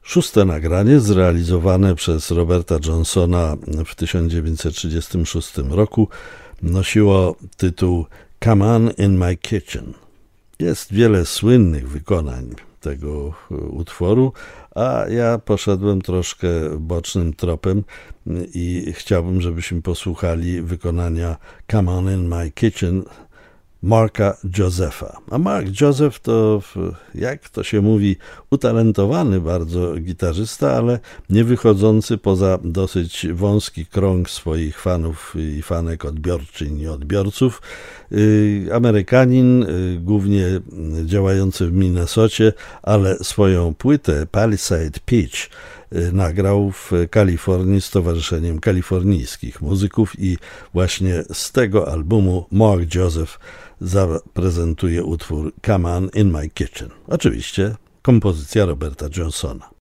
Szóste nagranie, zrealizowane przez Roberta Johnsona w 1936 roku, nosiło tytuł Come On in My Kitchen. Jest wiele słynnych wykonań tego utworu, a ja poszedłem troszkę bocznym tropem i chciałbym, żebyśmy posłuchali wykonania Come On in My Kitchen Marka Josepha. A Mark Joseph to, jak to się mówi, utalentowany bardzo gitarzysta, ale nie wychodzący poza dosyć wąski krąg swoich fanów i fanek, odbiorczyń i odbiorców. Amerykanin, głównie działający w Minnesocie, ale swoją płytę Palisade Peach nagrał w Kalifornii z Towarzyszeniem Kalifornijskich Muzyków i właśnie z tego albumu Mark Joseph zaprezentuje utwór Come On in My Kitchen. Oczywiście kompozycja Roberta Johnsona.